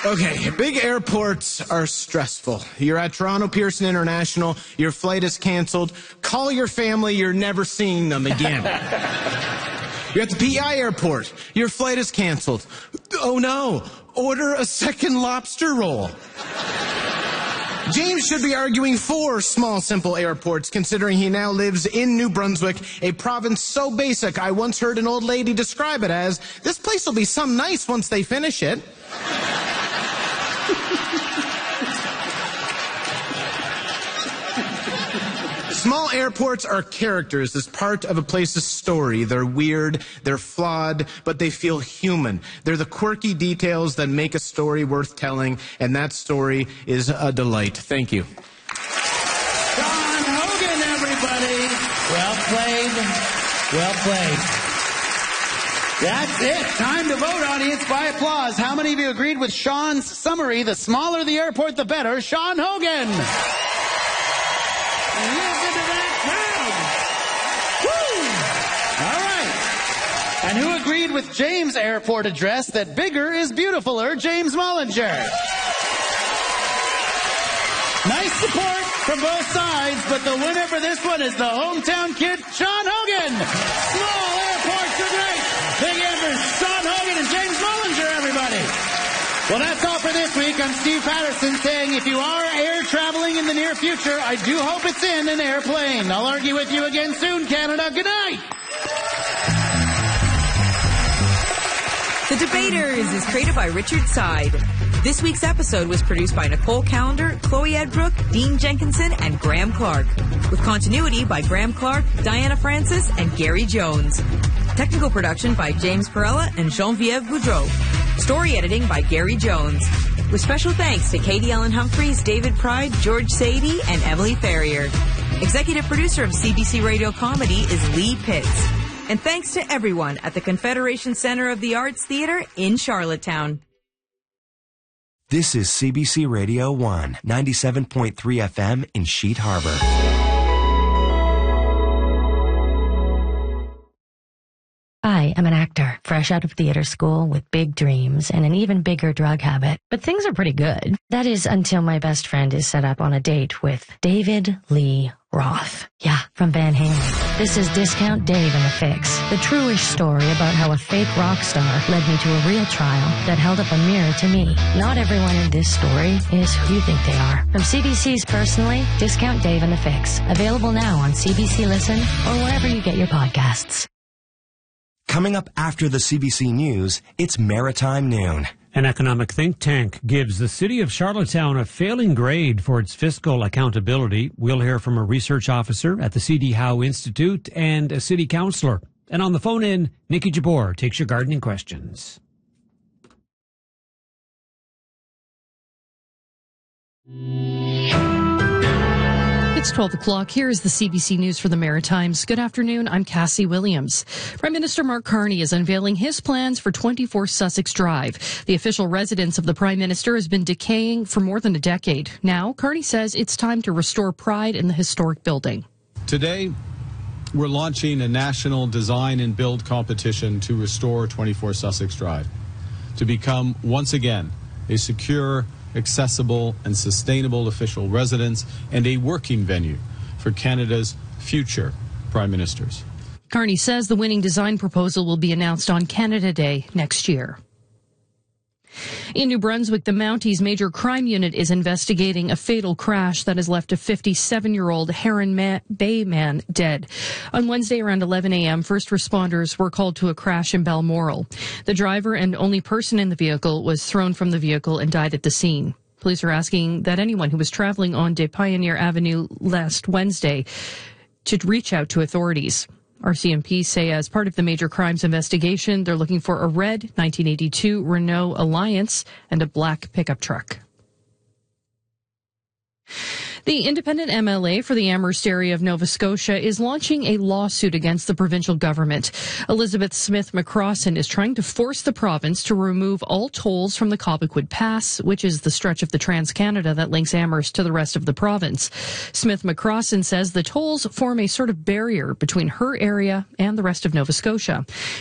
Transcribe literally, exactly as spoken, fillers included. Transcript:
Okay, big airports are stressful. You're at Toronto Pearson International, your flight is canceled. Call your family, you're never seeing them again. You're at the P I airport, your flight is canceled. Oh no, order a second lobster roll. James should be arguing for small, simple airports, considering he now lives in New Brunswick, a province so basic I once heard an old lady describe it as, this place will be some nice once they finish it. Small airports are characters as part of a place's story. They're weird, they're flawed, but they feel human. They're the quirky details that make a story worth telling, and that story is a delight. Thank you. Sean Hogan, everybody. Well played. Well played. That's it. Time to vote, audience, by applause. How many of you agreed with Sean's summary? The smaller the airport, the better. Sean Hogan. Listen to that crowd. Woo! All right. And who agreed with James' airport address that bigger is beautifuler? James Mullinger. Nice support from both sides, but the winner for this one is the hometown kid, Sean Hogan. Small airports are great. Big hand for Sean Hogan and James Mullinger, everybody. Well, that's all for this week. I'm Steve Patterson saying if you are air traveling in the near future, I do hope it's in an airplane. I'll argue with you again soon, Canada. Good night. The Debaters is created by Richard Side. This week's episode was produced by Nicole Callender, Chloe Edbrook, Dean Jenkinson, and Graham Clark, with continuity by Graham Clark, Diana Francis, and Gary Jones. Technical production by James Perella and Genevieve Boudreau. Story editing by Gary Jones. With special thanks to Katie Ellen Humphreys, David Pride, George Sadie, and Emily Ferrier. Executive producer of C B C Radio Comedy is Lee Pitts. And thanks to everyone at the Confederation Center of the Arts Theater in Charlottetown. This is C B C Radio one, ninety-seven point three F M in Sheet Harbor. I am an actor, fresh out of theater school with big dreams and an even bigger drug habit. But things are pretty good. That is until my best friend is set up on a date with David Lee Roth. Yeah, from Van Halen. This is Discount Dave and the Fix, the truish story about how a fake rock star led me to a real trial that held up a mirror to me. Not everyone in this story is who you think they are. From C B C's Personally, Discount Dave and the Fix. Available now on C B C Listen or wherever you get your podcasts. Coming up after the C B C News, it's Maritime Noon. An economic think tank gives the city of Charlottetown a failing grade for its fiscal accountability. We'll hear from a research officer at the C D Howe Institute and a city councillor. And on the phone in, Nikki Jabor takes your gardening questions. It's twelve o'clock. Here is the C B C News for the Maritimes. Good afternoon. I'm Cassie Williams. Prime Minister Mark Carney is unveiling his plans for twenty-four Sussex Drive. The official residence of the Prime Minister has been decaying for more than a decade. Now, Carney says it's time to restore pride in the historic building. Today, we're launching a national design and build competition to restore twenty-four Sussex Drive, to become, once again, a secure, accessible and sustainable official residence and a working venue for Canada's future prime ministers. Carney says the winning design proposal will be announced on Canada Day next year. In New Brunswick, the Mounties Major Crime Unit is investigating a fatal crash that has left a fifty-seven-year-old Heron ma- Bay man dead. On Wednesday around eleven a.m., first responders were called to a crash in Balmoral. The driver and only person in the vehicle was thrown from the vehicle and died at the scene. Police are asking that anyone who was traveling on De Pioneer Avenue last Wednesday to reach out to authorities. R C M P say as part of the major crimes investigation, they're looking for a red nineteen eighty-two Renault Alliance and a black pickup truck. The independent M L A for the Amherst area of Nova Scotia is launching a lawsuit against the provincial government. Elizabeth Smith McCrossan is trying to force the province to remove all tolls from the Cobequid Pass, which is the stretch of the Trans-Canada that links Amherst to the rest of the province. Smith McCrossan says the tolls form a sort of barrier between her area and the rest of Nova Scotia.